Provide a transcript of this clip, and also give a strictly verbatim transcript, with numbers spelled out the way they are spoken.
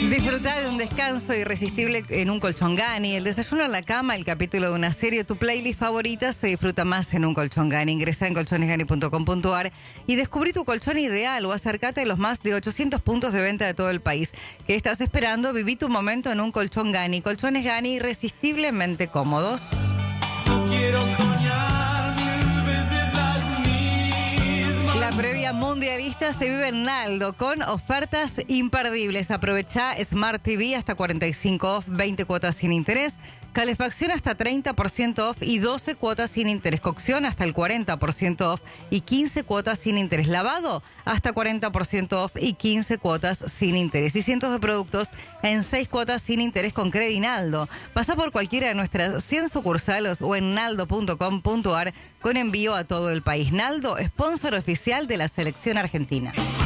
Disfruta de un descanso irresistible en un colchón Gani, el desayuno en la cama, el capítulo de una serie, tu playlist favorita se disfruta más en un colchón Gani. Ingresa en colchones gani punto com punto a r y descubrí tu colchón ideal o acércate a los más de ochocientos puntos de venta de todo el país. ¿Qué estás esperando? Viví tu momento en un colchón Gani. Colchones Gani irresistiblemente cómodos. No quiero soñar mil veces las mismas. La previa mundialista se vive en Naldo con ofertas imperdibles. Aprovecha Smart T V hasta cuarenta y cinco off, veinte cuotas sin interés. Calefacción hasta treinta por ciento off y doce cuotas sin interés. Cocción hasta el cuarenta por ciento off y quince cuotas sin interés. Lavado hasta cuarenta por ciento off y quince cuotas sin interés. Y cientos de productos en seis cuotas sin interés con Credinaldo. Pasa por cualquiera de nuestras cien sucursales o en naldo punto com punto a r con envío a todo el país. Naldo, sponsor oficial de la selección argentina.